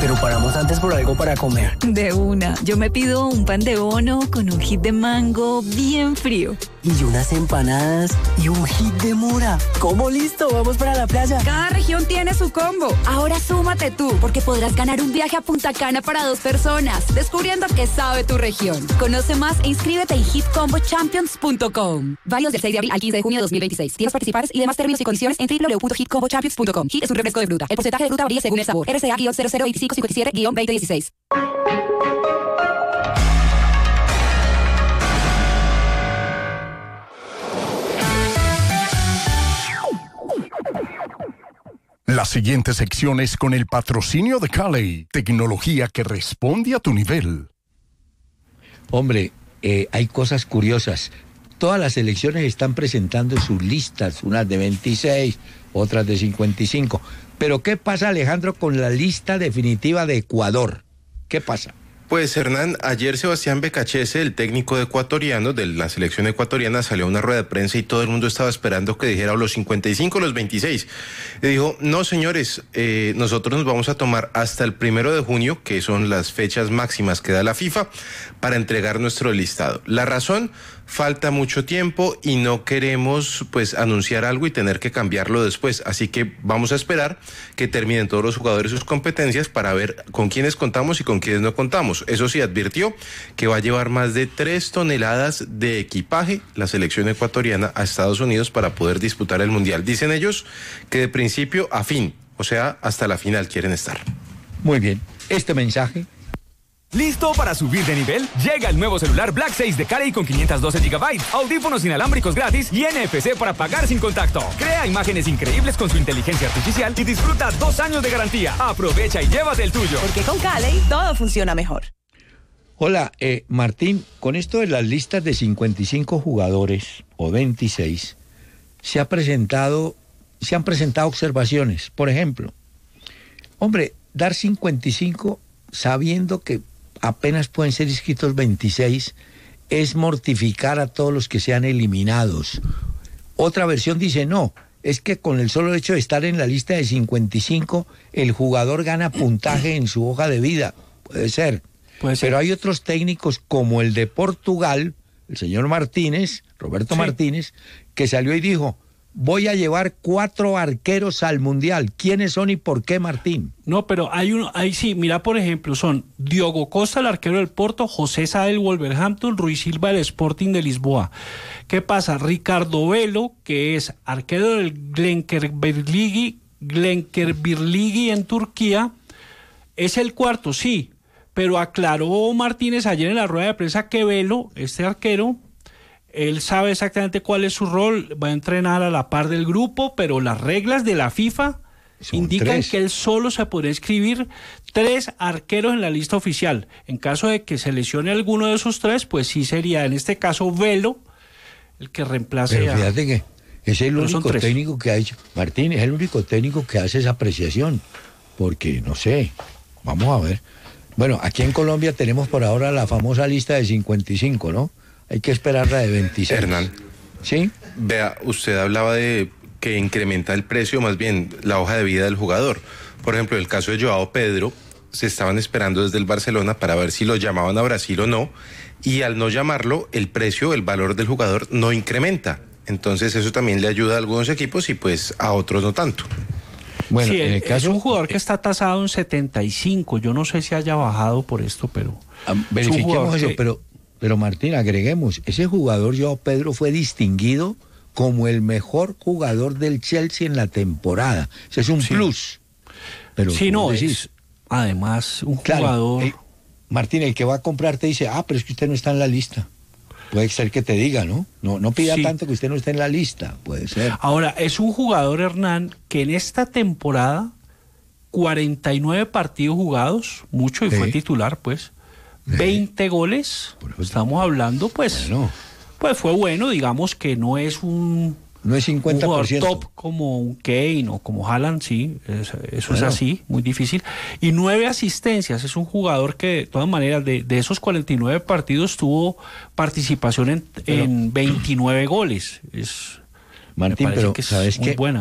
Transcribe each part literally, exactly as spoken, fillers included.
pero paramos antes por algo para comer. De una. Yo me pido un pan de bono con un hit de mango bien frío. Y unas empanadas y un hit de mora. ¿Cómo listo? Vamos para la playa. Cada región tiene su combo. Ahora súmate tú, porque podrás ganar un viaje a Punta Cana para dos personas, descubriendo qué sabe tu región. Conoce más e inscríbete en hit combo champions punto com. Válidos del seis de abril al quince de junio de dos mil veintiséis. Tienes participantes y demás términos y condiciones en doble u doble u doble u punto hit combo champions punto com. Hit es un refresco de fruta. El porcentaje de fruta varía según el sabor. R C A cero cero veinticinco cincuenta y siete veinte dieciséis. La siguiente sección es con el patrocinio de Cali, tecnología que responde a tu nivel. Hombre, eh, hay cosas curiosas. Todas las elecciones están presentando sus listas, unas de veintiséis, otras de cincuenta y cinco. Pero ¿qué pasa, Alejandro, con la lista definitiva de Ecuador? ¿Qué pasa? Pues Hernán, ayer Sebastián Becachese, el técnico ecuatoriano de la selección ecuatoriana, salió a una rueda de prensa y todo el mundo estaba esperando que dijera o los cincuenta y cinco o los veintiséis. Y dijo, no señores, eh, nosotros nos vamos a tomar hasta el primero de junio, que son las fechas máximas que da la FIFA, para entregar nuestro listado. La razón, falta mucho tiempo y no queremos pues anunciar algo y tener que cambiarlo después. Así que vamos a esperar que terminen todos los jugadores sus competencias para ver con quiénes contamos y con quiénes no contamos. Eso sí, advirtió que va a llevar más de tres toneladas de equipaje la selección ecuatoriana a Estados Unidos para poder disputar el Mundial. Dicen ellos que de principio a fin, o sea, hasta la final quieren estar. Muy bien. Este mensaje... ¿Listo para subir de nivel? Llega el nuevo celular Black seis de Cali con quinientos doce gigabytes, audífonos inalámbricos gratis y N F C para pagar sin contacto. Crea imágenes increíbles con su inteligencia artificial y disfruta dos años de garantía. Aprovecha y llévate el tuyo. Porque con Cali todo funciona mejor. Hola, eh, Martín, con esto de las listas de cincuenta y cinco jugadores o veintiséis, se ha presentado, se han presentado observaciones. Por ejemplo, hombre, dar cincuenta y cinco sabiendo que apenas pueden ser inscritos veintiséis, es mortificar a todos los que sean eliminados. Otra versión dice, no, es que con el solo hecho de estar en la lista de cincuenta y cinco, el jugador gana puntaje en su hoja de vida. Puede ser. Puede ser. Pero hay otros técnicos como el de Portugal, el señor Martínez, Roberto sí. Martínez, que salió y dijo, voy a llevar cuatro arqueros al Mundial. ¿Quiénes son y por qué, Martín? No, pero hay uno, ahí sí, mira, por ejemplo, son Diogo Costa, el arquero del Porto, José Sá del Wolverhampton, Ruiz Silva del Sporting de Lisboa. ¿Qué pasa? Ricardo Velo, que es arquero del Glenkerbirligi, Glenkerbirligi en Turquía, es el cuarto, sí, pero aclaró Martínez ayer en la rueda de prensa que Velo, este arquero, él sabe exactamente cuál es su rol, va a entrenar a la par del grupo, pero las reglas de la FIFA Son indican tres. que él solo se podrá inscribir tres arqueros en la lista oficial. En caso de que se lesione alguno de esos tres, pues sí sería en este caso Velo el que reemplace pero a... fíjate que es el pero único técnico que ha hecho, Martín, es el único técnico que hace esa apreciación, porque no sé, vamos a ver. Bueno, aquí en Colombia tenemos por ahora la famosa lista de cincuenta y cinco, ¿no? Hay que esperar la de veintiséis. Hernán. ¿Sí? Vea, usted hablaba de que incrementa el precio, más bien la hoja de vida del jugador. Por ejemplo, en el caso de Joao Pedro, se estaban esperando desde el Barcelona para ver si lo llamaban a Brasil o no, y al no llamarlo, el precio, el valor del jugador no incrementa. Entonces eso también le ayuda a algunos equipos y pues a otros no tanto. Bueno, sí, en el caso, es un jugador que está tasado en setenta y cinco. Yo no sé si haya bajado por esto, pero... Verifiquemos eso, que... pero... Pero Martín, agreguemos, ese jugador, Joao Pedro, fue distinguido como el mejor jugador del Chelsea en la temporada. Ese es un sí. plus. Pero sí, no, es además un claro, jugador... El, Martín, el que va a comprar te dice, ah, pero es que usted no está en la lista. Puede ser que te diga, ¿no? No, no pida sí. tanto que usted no esté en la lista, puede ser. Ahora, es un jugador, Hernán, que en esta temporada, cuarenta y nueve partidos jugados, mucho, y sí. fue titular, pues... veinte goles, estamos hablando, pues, bueno. pues fue bueno, digamos que no es un, no es cincuenta por ciento. Un jugador top como un Kane o como Haaland, sí, es, eso bueno. es así, muy difícil, y nueve asistencias, es un jugador que de todas maneras de, de esos cuarenta y nueve partidos tuvo participación en, pero, en veintinueve goles, es Martín, pero que es ¿sabes muy qué? buena, ¿no?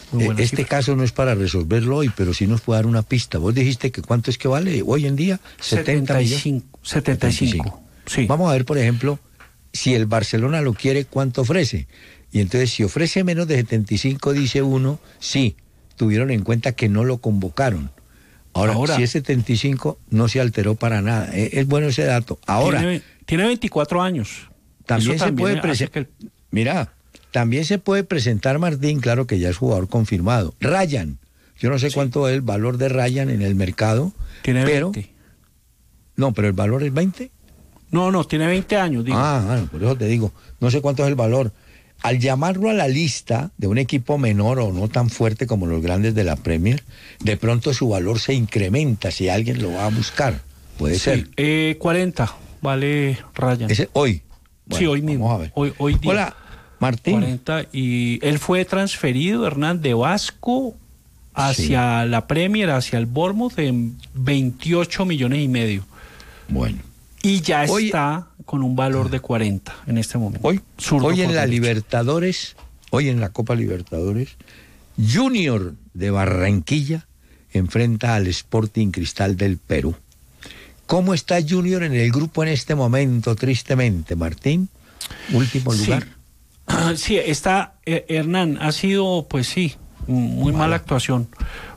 Eh, este cifra. Caso no es para resolverlo hoy, pero sí nos puede dar una pista. Vos dijiste que cuánto es que vale hoy en día, setenta y cinco. setenta y cinco. Sí. Vamos a ver, por ejemplo, si el Barcelona lo quiere, ¿cuánto ofrece? Y entonces, si ofrece menos de setenta y cinco, dice uno, sí, tuvieron en cuenta que no lo convocaron. Ahora, Ahora si es setenta y cinco, no se alteró para nada. Es, es bueno ese dato. Ahora... Tiene, tiene veinticuatro años. También Eso se puede presentar... El... Mira, también se puede presentar Martín, claro que ya es jugador confirmado. Ryan. Yo no sé sí. cuánto es el valor de Ryan en el mercado. Tiene pero... veinte. No, pero el valor es veinte. No, no, tiene veinte años, digo. Ah, bueno, por eso te digo. No sé cuánto es el valor. Al llamarlo a la lista de un equipo menor o no tan fuerte como los grandes de la Premier, de pronto su valor se incrementa si alguien lo va a buscar. Puede sí, ser. Eh, cuarenta, vale Ryan. ¿Ese hoy? Bueno, sí, hoy mismo. Vamos a ver. Hoy, hoy día. Hola, Martín. cuarenta, y él fue transferido, Hernán, de Vasco hacia sí. la Premier, hacia el Bournemouth, en veintiocho millones y medio. Bueno. Y ya hoy, está con un valor de cuarenta en este momento. Hoy, hoy en la derecho. Libertadores, hoy en la Copa Libertadores, Junior de Barranquilla enfrenta al Sporting Cristal del Perú. ¿Cómo está Junior en el grupo en este momento, tristemente, Martín? Último lugar. Sí, sí está, eh, Hernán, ha sido, pues sí, muy mala, mala actuación.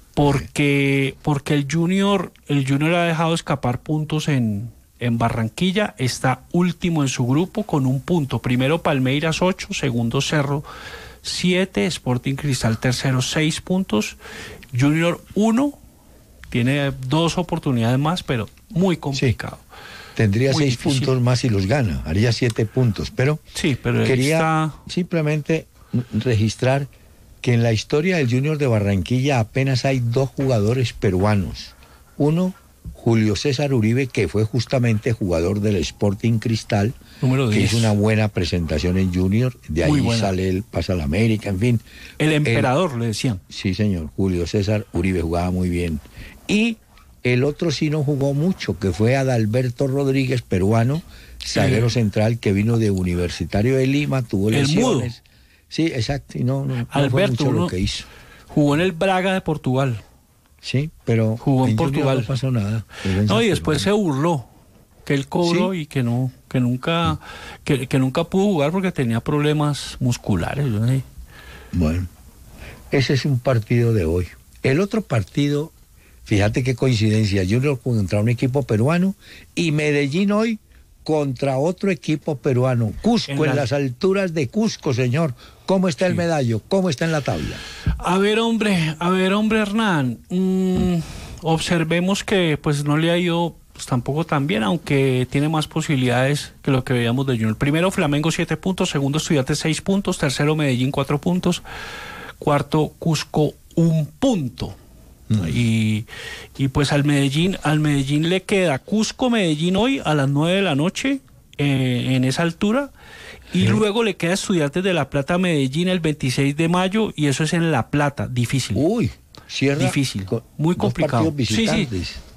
Porque, porque el Junior, el Junior ha dejado escapar puntos en... En Barranquilla, está último en su grupo con un punto. Primero Palmeiras ocho, segundo Cerro siete, Sporting Cristal tercero seis puntos, Junior uno, tiene dos oportunidades más, pero muy complicado. Sí, tendría muy seis difícil. puntos más si los gana, haría siete puntos, pero, sí, pero quería está... simplemente registrar que en la historia del Junior de Barranquilla apenas hay dos jugadores peruanos. Uno, Julio César Uribe, que fue justamente jugador del Sporting Cristal, número que hizo una buena presentación en Junior, de ahí sale él, pasa a la América, en fin. El emperador, el, le decían. Sí, señor, Julio César Uribe jugaba muy bien. Y el otro sí no jugó mucho, que fue Adalberto Rodríguez, peruano, zaguero el, central, que vino de Universitario de Lima, tuvo lesiones. El mudo. Sí, exacto, y no, no, no Alberto, fue mucho uno, lo que hizo. Jugó en el Braga de Portugal. Sí, pero jugó en, en Portugal. No pasó nada. No, y después se burló que él cobró ¿sí? y que no, que nunca, sí. que, que nunca pudo jugar porque tenía problemas musculares. ¿Sí? Bueno, ese es un partido de hoy. El otro partido, fíjate qué coincidencia, Junior contra un equipo peruano y Medellín hoy contra otro equipo peruano. Cusco, en, la... en las alturas de Cusco, señor. ¿Cómo está sí. el medallo? ¿Cómo está en la tabla? A ver, hombre, a ver, hombre, Hernán. Mmm, observemos que pues no le ha ido pues, tampoco tan bien, aunque tiene más posibilidades que lo que veíamos de Junior. Primero Flamengo siete puntos, segundo Estudiantes seis puntos, tercero Medellín cuatro puntos, cuarto Cusco un punto. Mm. Y, y pues al Medellín, al Medellín le queda Cusco Medellín hoy a las nueve de la noche eh, en esa altura. Y sí. luego le queda Estudiantes de La Plata Medellín el veintiséis de mayo y eso es en La Plata, difícil. Uy, cierra. Difícil, muy complicado. Sí, sí.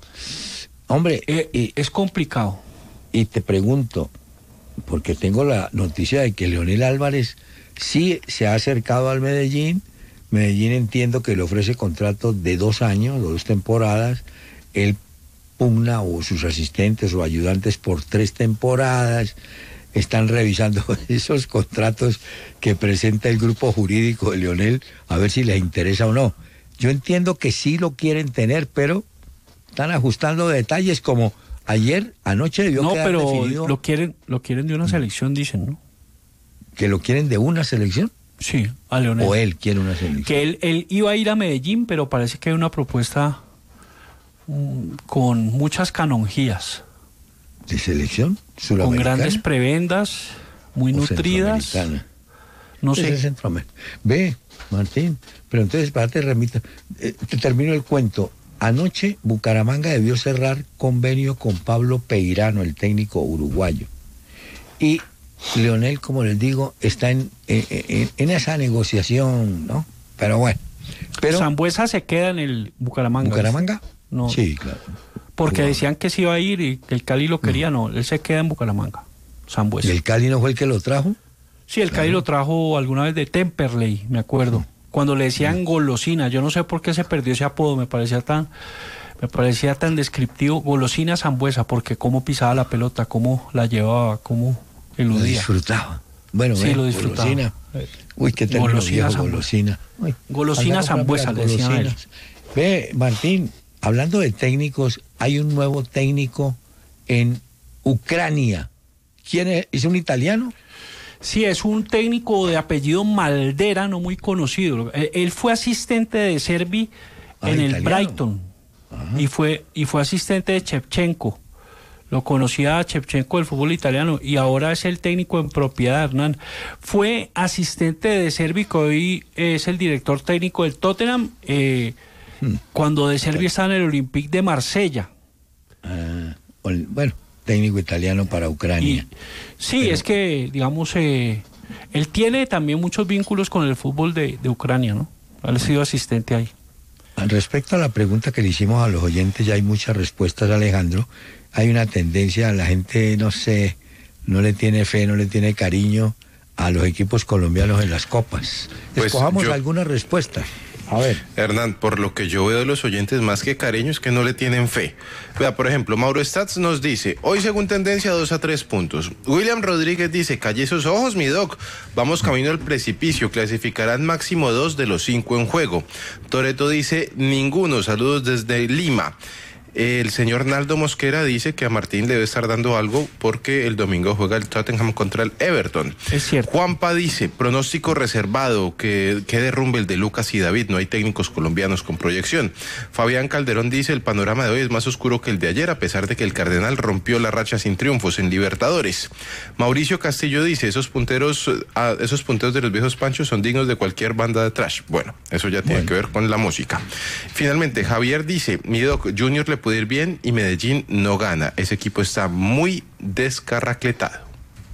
Hombre, eh, y, es complicado. Y te pregunto, porque tengo la noticia de que Leonel Álvarez sí se ha acercado al Medellín. Medellín entiendo que le ofrece contrato de dos años, dos temporadas. Él pugna o sus asistentes o ayudantes por tres temporadas. Están revisando esos contratos que presenta el grupo jurídico de Leonel, a ver si les interesa o no. Yo entiendo que sí lo quieren tener, pero están ajustando detalles como ayer, anoche debió no, quedar pero definido. lo quieren, lo quieren de una selección, dicen, ¿no? ¿Que lo quieren de una selección? Sí, a Leonel. ¿O él quiere una selección? Que él, él iba a ir a Medellín, pero parece que hay una propuesta um, con muchas canonjías. ¿De selección? Con grandes prebendas, muy nutridas. No sé. Es Ve, Martín, pero entonces, para te remita, eh, te termino el cuento. Anoche Bucaramanga debió cerrar convenio con Pablo Peirano, el técnico uruguayo. Y Leonel, como les digo, está en, en, en, en esa negociación, ¿no? Pero bueno. Pero, Sambuesa se queda en el Bucaramanga. ¿Bucaramanga? No. Sí, claro. Porque decían que se iba a ir y que el Cali lo quería, no, no él se queda en Bucaramanga, Sambuesa. ¿Y el Cali no fue el que lo trajo? Sí, el claro. Cali lo trajo alguna vez de Temperley, me acuerdo. cuando le decían golosina. Yo no sé por qué se perdió ese apodo, me parecía tan, me parecía tan descriptivo. Golosina Sambuesa, porque cómo pisaba la pelota, cómo la llevaba, cómo eludía. Lo disfrutaba. Bueno, sí, ve, lo disfrutaba. Golosina. Uy, qué término Golosina viejo, Sambuesa. golosina. Uy, Golosina Sambuesa, le decían a él. Ve, Martín, hablando de técnicos, hay un nuevo técnico en Ucrania. ¿Quién es? ¿Es un italiano? Sí, es un técnico de apellido Maldera, no muy conocido. Él, él fue asistente de Servi Ah, en el italiano. Brighton y fue, y fue asistente de Shevchenko. Lo conocía a Shevchenko del fútbol italiano y ahora es el técnico en propiedad, Hernán. Fue asistente de Servi, que hoy es el director técnico del Tottenham, eh, hmm. cuando de Servi estaba en el Olympique de Marsella. Ah, bueno, técnico italiano para Ucrania. Y, sí, Pero, es que, digamos, eh, él tiene también muchos vínculos con el fútbol de, de Ucrania, ¿no? Él ha sido asistente ahí. Respecto a la pregunta que le hicimos a los oyentes, ya hay muchas respuestas, Alejandro. Hay una tendencia, la gente, no sé, no le tiene fe, no le tiene cariño a los equipos colombianos en las copas. Pues Escojamos yo... algunas respuestas. A ver. Hernán, por lo que yo veo de los oyentes, más que cariño, es que no le tienen fe. Vea, por ejemplo, Mauro Stats nos dice, hoy según tendencia dos a tres puntos. William Rodríguez dice, calle esos ojos, mi doc. Vamos camino al precipicio, clasificarán máximo dos de los cinco en juego. Toreto dice, ninguno, saludos desde Lima. El señor Naldo Mosquera dice que a Martín le debe estar dando algo porque el domingo juega el Tottenham contra el Everton. Es cierto. Juanpa dice, pronóstico reservado, que, que derrumbe el de Lucas y David, no hay técnicos colombianos con proyección. Fabián Calderón dice, el panorama de hoy es más oscuro que el de ayer, a pesar de que el Cardenal rompió la racha sin triunfos en Libertadores. Mauricio Castillo dice, esos punteros, ah, esos punteros de los viejos panchos son dignos de cualquier banda de trash. Bueno, eso ya tiene bueno. que ver con la música. Finalmente, Javier dice, mi doc, Junior le puede ir bien y Medellín no gana. Ese equipo está muy descarracletado.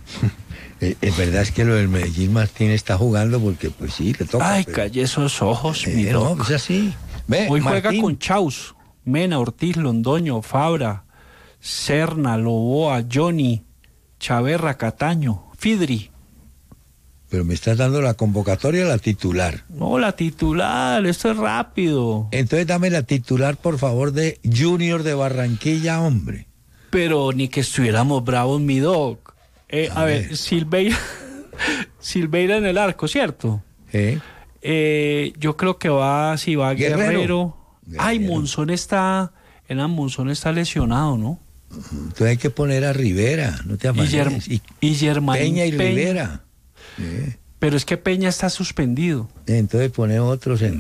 Es verdad es que lo del Medellín Martín está jugando porque pues sí, le toca. Ay, pero... calle esos ojos, eh, mi no, doc. es así. Ve, hoy Martín. juega con Chaus, Mena, Ortiz, Londoño, Fabra, Serna, Loboa, Johnny, Chaverra, Cataño, Fidri. Pero me estás dando la convocatoria o la titular. No, la titular, esto es rápido. Entonces dame la titular, por favor, de Junior de Barranquilla, hombre. Pero ni que estuviéramos bravos, mi doc. Eh, a, a ver, ver Silveira, Silveira en el arco, ¿cierto? ¿Eh? Eh, yo creo que va, si va Guerrero. Guerrero. Guerrero. Ay, Monzón está, Enan Monzón está lesionado, ¿no? Entonces hay que poner a Rivera, no te amanes. Y, Germ y, y Germain Peña y Peña. Rivera. Eh. Pero es que Peña está suspendido. Entonces pone otros en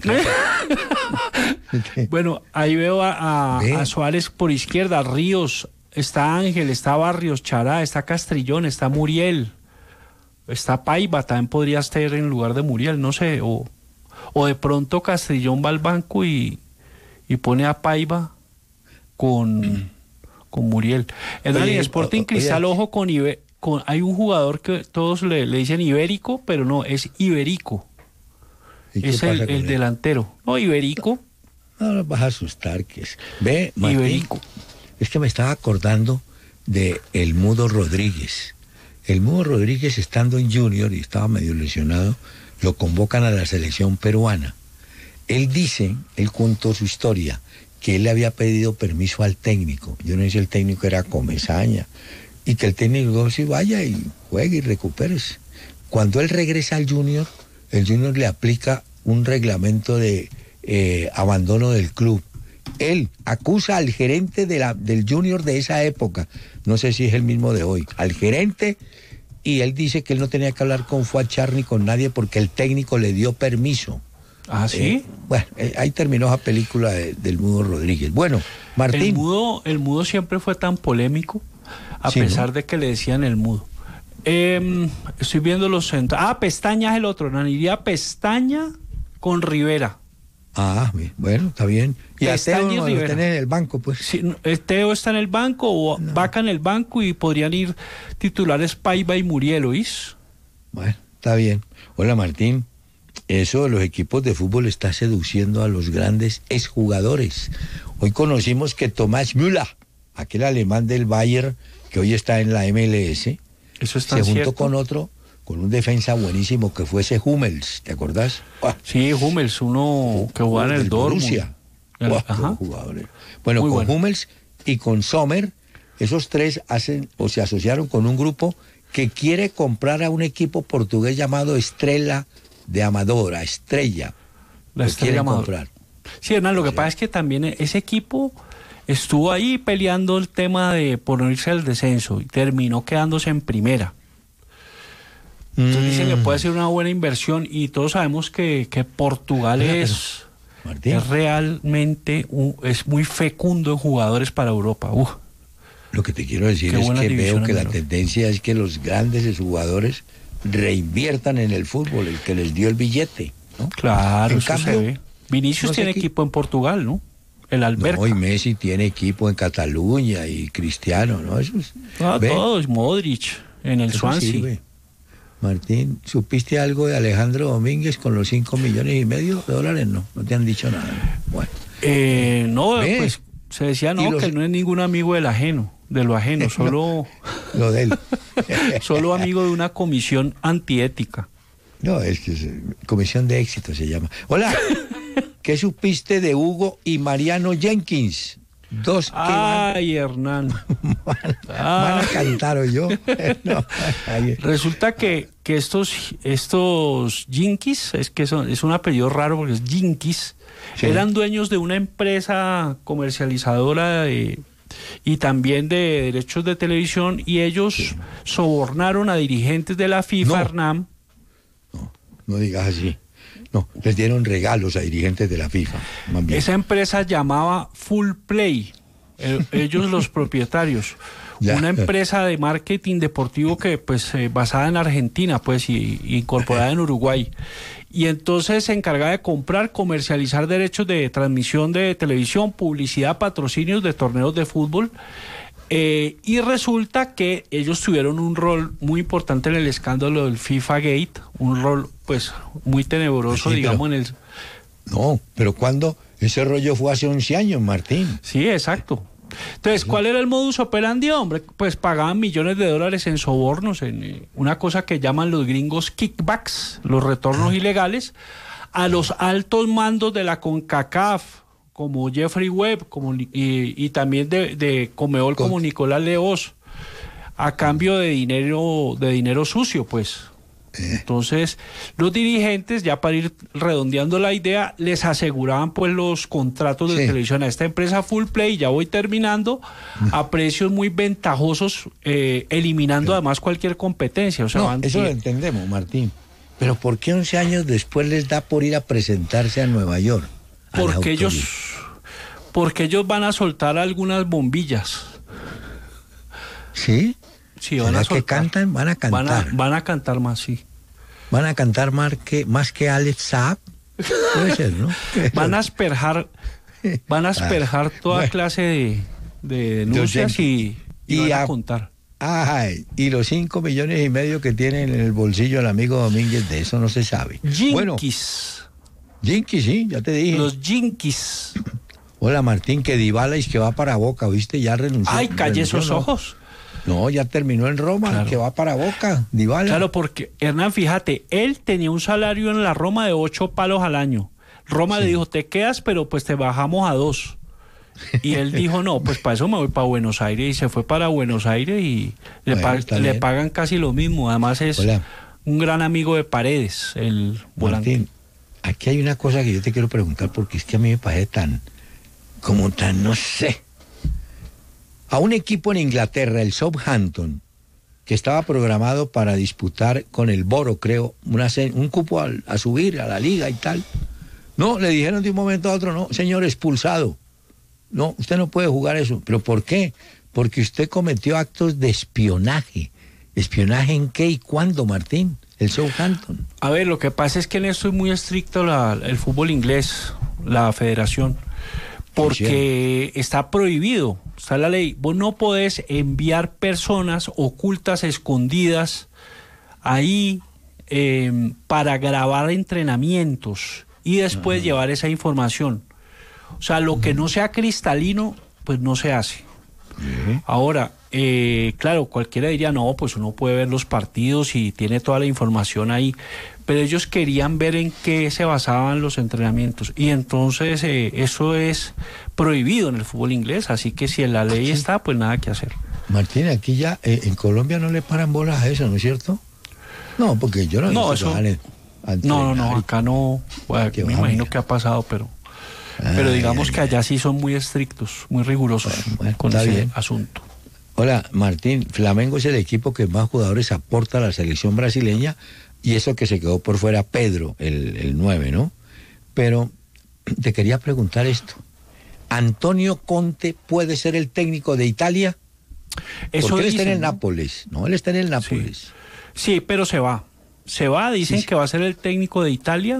Bueno, ahí veo a, a, a Suárez por izquierda, Ríos, está Ángel, está Barrios, Chará, está Castrillón, está Muriel, está Paiva, también podría estar en lugar de Muriel, no sé, o, o de pronto Castrillón va al banco y, y pone a Paiva con, mm. con Muriel. En el Sporting Cristal, ojo con Ibe. Con, hay un jugador que todos le, le dicen Ibérico, pero no, es Iberico. Es el, el delantero. No, Iberico. No, no vas a asustar, que es. Ve, Martín, Iberico. Es que me estaba acordando de el Mudo Rodríguez. El Mudo Rodríguez, estando en Junior y estaba medio lesionado, lo convocan a la selección peruana. Él dice, él contó su historia, que él le había pedido permiso al técnico. Yo no sé si el técnico era Comesaña. Y que el técnico sí vaya y juegue y recupérese. Cuando él regresa al Junior, el Junior le aplica un reglamento de eh, abandono del club. Él acusa al gerente de la, del Junior de esa época, no sé si es el mismo de hoy, al gerente, y él dice que él no tenía que hablar con Fuachar ni con nadie porque el técnico le dio permiso. ¿Ah, sí? Eh, bueno, eh, ahí terminó esa película de, del Mudo Rodríguez. Bueno, Martín. El Mudo, el Mudo siempre fue tan polémico. A sí, pesar ¿no? de que le decían el Mudo. Eh, estoy viendo los centros. Ah, Pestaña es el otro. Iría Pestaña con Rivera. Ah, bueno, está bien. Y Pestaña a Teo y no Rivera. Lo tenés en el banco, pues. Sí, Teo está en el banco o no. Vaca en el banco y podrían ir titulares Paiva y Muriel, ¿oís? Bueno, está bien. Hola, Martín. Eso de los equipos de fútbol está seduciendo a los grandes exjugadores. Hoy conocimos que Tomás Müller, aquel alemán del Bayern, que hoy está en la M L S, Eso se juntó cierto. con otro, con un defensa buenísimo que fue ese Hummels, ¿te acordás? ¡Uah! Sí, Hummels, uno que jugaba en el Dortmund. ¡Uah! Ajá. Jugadores. Bueno, Muy con bueno. Hummels y con Sommer, esos tres hacen o se asociaron con un grupo que quiere comprar a un equipo portugués llamado Estrela de Amadora, Estrella. La Estrella Amadora. Sí, Hernán, lo que pasa es que también ese equipo estuvo ahí peleando el tema de por no irse al descenso y terminó quedándose en primera. Entonces mm. dicen que puede ser una buena inversión y todos sabemos que, que Portugal Oiga, es, es realmente un, es muy fecundo en jugadores para Europa. Uf. Lo que te quiero decir Qué es que veo que la Europa. tendencia es que los grandes jugadores reinviertan en el fútbol, el que les dio el billete, ¿no? Claro, en eso cambio, se ve. Vinicius no tiene equipo. equipo en Portugal, ¿no? El Alberca. No, y Messi tiene equipo en Cataluña y Cristiano, ¿no? Eso es, ah, todos, Modric en el Swansea. Sirve. Martín, ¿supiste algo de Alejandro Domínguez con los cinco millones y medio de dólares? No, no te han dicho nada. Bueno. Eh, no, ¿Ves? pues se decía no, los... que no es ningún amigo del ajeno, de lo ajeno, solo... no, lo de él. Solo amigo de una comisión antiética. No, es que es comisión de éxito se llama. Hola, ¿qué supiste de Hugo y Mariano Jenkins? Dos que Ay, van... Hernán. van, van a cantar, ¿o yo? No. Resulta que, que estos, estos Jenkins, es que son, es un apellido raro porque es Jenkins, sí. eran dueños de una empresa comercializadora de, y también de derechos de televisión y ellos sí. sobornaron a dirigentes de la FIFA, no. Hernán. No, no digas así. No, les dieron regalos a dirigentes de la FIFA. Esa empresa llamaba Full Play, eh, ellos los propietarios. Ya. Una empresa de marketing deportivo que pues eh, basada en Argentina pues y, y incorporada en Uruguay. Y entonces se encargaba de comprar, comercializar derechos de transmisión de televisión, publicidad, patrocinios de torneos de fútbol. Eh, y resulta que ellos tuvieron un rol muy importante en el escándalo del FIFA Gate, un rol pues muy tenebroso, sí, digamos, pero, en el... No, pero ¿cuándo? Ese rollo fue hace once años, Martín. Sí, exacto. Entonces, ¿cuál era el modus operandi, hombre? Pues pagaban millones de dólares en sobornos, en eh, una cosa que llaman los gringos kickbacks, los retornos ah. ilegales, a los altos mandos de la CONCACAF, como Jeffrey Webb, como, y, y también de, de Conmebol como Nicolás Leoz, a cambio de dinero, de dinero sucio, pues. Eh. Entonces, los dirigentes, ya para ir redondeando la idea, les aseguraban pues los contratos de sí. televisión a esta empresa Full Play, ya voy terminando, mm. a precios muy ventajosos, eh, eliminando sí. además cualquier competencia. O sea, no, van eso lo entendemos, Martín. Pero ¿por qué once años después les da por ir a presentarse a Nueva York? Porque ellos, porque ellos van a soltar algunas bombillas. ¿Sí? Sí, van a soltar. Que cantan? Van a cantar. Van a, van a cantar más, sí. Van a cantar más que, más que Alex Saab. Puede ser, ¿no? Van a asperjar, van a asperjar toda bueno. clase de, de denuncias y, y, y van a, a contar. Ay, y los cinco millones y medio que tiene en el bolsillo el amigo Domínguez, de eso no se sabe. Jinkies. Bueno, Jinkies, sí, ya te dije. Los Jinkies. Hola, Martín, que Dybala es que va para Boca, ¿viste? Ya renunció. Ay, calle esos no. ojos. No, ya terminó en Roma, claro. que va para Boca, Dybala. Claro, porque, Hernán, fíjate, él tenía un salario en la Roma de ocho palos al año. Roma sí. le dijo, te quedas, pero pues te bajamos a dos. Y él dijo, no, pues para eso me voy para Buenos Aires. Y se fue para Buenos Aires y le, bueno, pa le pagan casi lo mismo. Además es Hola. un gran amigo de Paredes, el volante. Martín, aquí hay una cosa que yo te quiero preguntar, porque es que a mí me parece tan, como tan, no sé. A un equipo en Inglaterra, el Southampton, que estaba programado para disputar con el Boro, creo, una, un cupo a, a subir a la liga y tal. No, le dijeron de un momento a otro, no, señor, expulsado. No, usted no puede jugar eso. ¿Pero por qué? Porque usted cometió actos de espionaje. ¿Espionaje en qué y cuándo, Martín? El Southampton. A ver, lo que pasa es que en esto es muy estricto la, el fútbol inglés, la federación, porque sí. está prohibido, está la ley. Vos no podés enviar personas ocultas, escondidas, ahí eh, para grabar entrenamientos y después uh-huh. llevar esa información. O sea, lo que no sea cristalino, pues no se hace. Uh-huh. Ahora, eh, claro, cualquiera diría, no, pues uno puede ver los partidos y tiene toda la información ahí, pero ellos querían ver en qué se basaban los entrenamientos, y entonces eh, eso es prohibido en el fútbol inglés, así que si en la ley está, pues nada que hacer. Martín, aquí ya, eh, en Colombia no le paran bolas a eso, ¿no es cierto? No, porque yo no... No, eso... No, no, no, acá no, bueno, me imagino que ha pasado, pero... Ay, pero digamos ay, que allá sí son muy estrictos, muy rigurosos bueno, bueno, con ese bien. asunto. Hola, Martín, Flamengo es el equipo que más jugadores aporta a la selección brasileña, y eso que se quedó por fuera Pedro, el, el nueve, ¿no? Pero te quería preguntar esto. ¿Antonio Conte puede ser el técnico de Italia? Eso Porque él dicen, está en el ¿no? Nápoles, ¿no? Él está en el Nápoles. Sí, sí, pero se va. Se va, dicen sí, sí. que va a ser el técnico de Italia.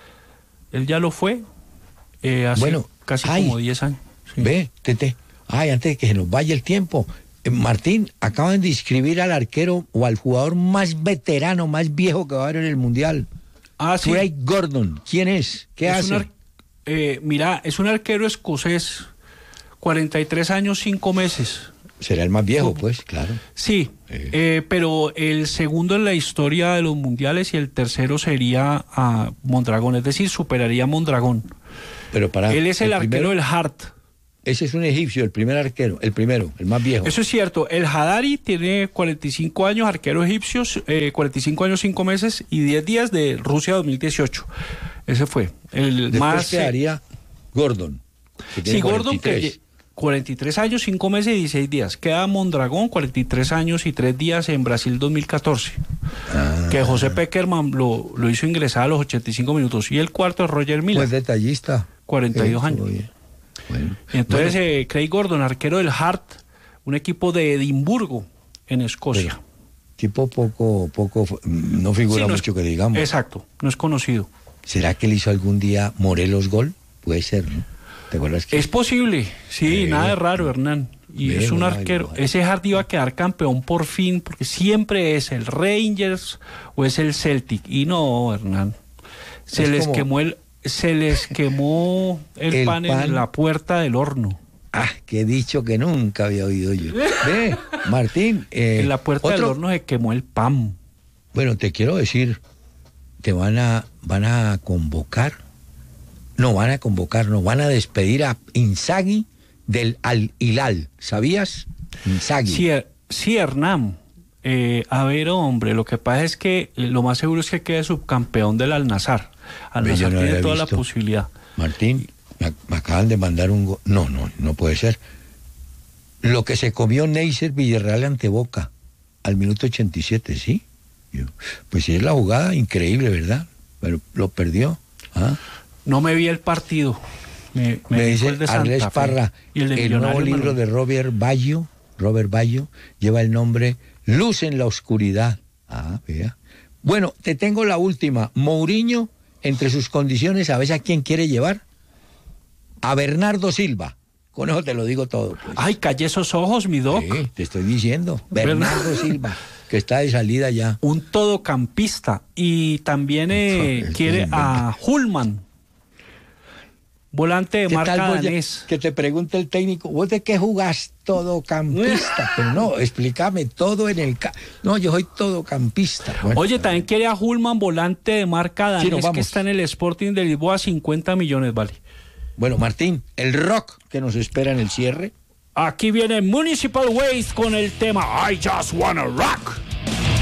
Él ya lo fue. Eh, hace bueno, casi ay, como diez años. Sí. Ve, Tete. Ay, antes de que se nos vaya el tiempo. Eh, Martín, acaban de inscribir al arquero o al jugador más veterano, más viejo que va a haber en el Mundial. Ah, sí. Craig Gordon. ¿Quién es? ¿Qué es hace? Un ar- eh, mira, es un arquero escocés. cuarenta y tres años, cinco meses. Será el más viejo, pues, claro. Sí, eh. Eh, pero el segundo en la historia de los mundiales y el tercero sería a Mondragón, es decir, superaría a Mondragón. Pero para Él es el, el arquero primero, del Heart. Ese es un egipcio, el primer arquero, el primero, el más viejo. Eso es cierto. El Hadari tiene cuarenta y cinco años, arquero egipcio, eh, cuarenta y cinco años, cinco meses y diez días de Rusia dos mil dieciocho. Ese fue el Después más... quedaría Gordon. Sí, Gordon, que cuarenta y tres años, cinco meses y dieciséis días. Queda Mondragón, cuarenta y tres años y tres días en Brasil dos mil catorce. Ah. Que José Peckerman lo, lo hizo ingresar a los ochenta y cinco minutos. Y el cuarto es Roger Milla. Pues detallista. cuarenta y dos años. Bueno. Entonces, bueno. Eh, Craig Gordon, arquero del Heart, un equipo de Edimburgo, en Escocia. Pero, tipo poco, poco, no figura sí, no mucho es, que digamos. Exacto, no es conocido. ¿Será que le hizo algún día Morelos gol? Puede ser, ¿no? ¿Te acuerdas que? Es posible, sí, eh, nada de raro, Hernán. Y es un arquero. Ay, ese Heart iba a quedar campeón por fin, porque siempre es el Rangers o es el Celtic. Y no, Hernán. Se es les como... quemó el... Se les quemó el, el pan, pan en la puerta del horno. Ah, qué dicho que nunca había oído yo. Ve, Martín. Eh, en la puerta otro... del horno se quemó el pan. Bueno, te quiero decir, te van a, van a convocar, no van a convocar, no, van a despedir a Inzaghi del Al Hilal. ¿Sabías? Inzaghi. Sí, sí, Hernán. Eh, a ver, hombre, lo que pasa es que lo más seguro es que quede subcampeón del Al-Nassr. Al-Nassr no tiene toda visto. la posibilidad. Martín, me, me acaban de mandar un... Go- no, no, no puede ser. Lo que se comió Neisser Villarreal ante Boca al minuto ochenta y siete, ¿sí? Yo, pues sí, es la jugada increíble, ¿verdad? Pero lo perdió. ¿Ah? No me vi el partido. Me, me, me dice Arles Parra, y el, el nuevo libro me... de Robert Baggio, Robert Baggio, lleva el nombre Luz en la oscuridad. Ah, vea. Bueno, te tengo la última. Mourinho, entre sus condiciones, ¿sabes a quién quiere llevar? A Bernardo Silva. Con eso te lo digo todo. Pues. Ay, calle esos ojos, mi doc. Sí, te estoy diciendo. Bernardo Bern... Silva, que está de salida ya. Un todocampista. Y también eh, quiere a Hullman. Volante de marca danés. Que te pregunte el técnico, ¿vos de qué jugás todocampista? Pero no, explícame todo en el... Ca- no, yo soy todocampista. Bueno, Oye, también quiere a Hullman, volante de marca danés, sí, que está en el Sporting de Lisboa, cincuenta millones, vale. Bueno, Martín, el rock que nos espera en el cierre. Aquí viene Municipal Waste con el tema I Just Wanna Rock.